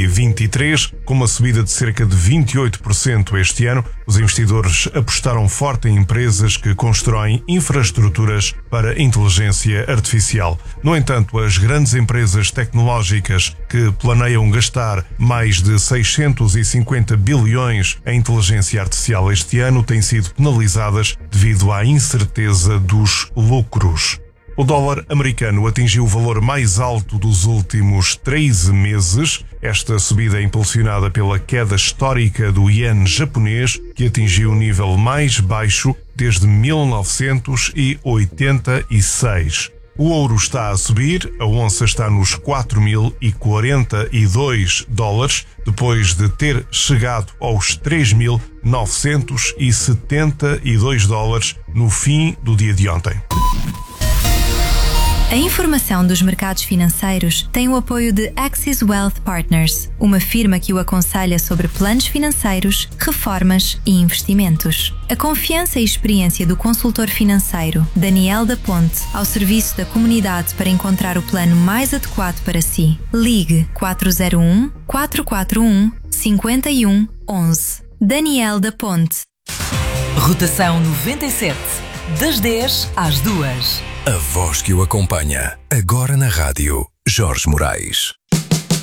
2023, com uma subida de cerca de 28% este ano. Os investidores apostaram forte em empresas que constroem infraestruturas para inteligência artificial. No entanto, as grandes empresas tecnológicas que planeiam gastar mais de 650 bilhões em inteligência artificial este ano têm sido penalizadas devido à incerteza dos lucros. O dólar americano atingiu o valor mais alto dos últimos 13 meses. Esta subida é impulsionada pela queda histórica do iene japonês, que atingiu o nível mais baixo desde 1986. O ouro está a subir, a onça está nos 4.042 dólares, depois de ter chegado aos 3.972 dólares no fim do dia de ontem. A informação dos mercados financeiros tem o apoio de Axis Wealth Partners, uma firma que o aconselha sobre planos financeiros, reformas e investimentos. A confiança e experiência do consultor financeiro Daniel da Ponte ao serviço da comunidade para encontrar o plano mais adequado para si. Ligue 401-441-5111. Daniel da Ponte. Rotação 97. Das 10 às 2. A voz que o acompanha. Agora na rádio, Jorge Moraes.